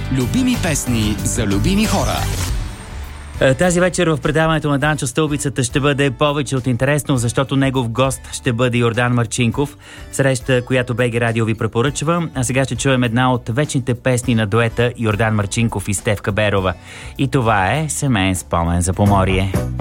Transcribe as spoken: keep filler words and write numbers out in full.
Любими песни за любими хора. Тази вечер в предаването на Данчо Стълбицата ще бъде повече от интересно, защото негов гост ще бъде Йордан Марчинков. Среща, която БГ Радио ви препоръчва. А сега ще чуем една от вечните песни на дуета Йордан Марчинков и Стефка Берова. И това е "Семеен спомен за Поморие".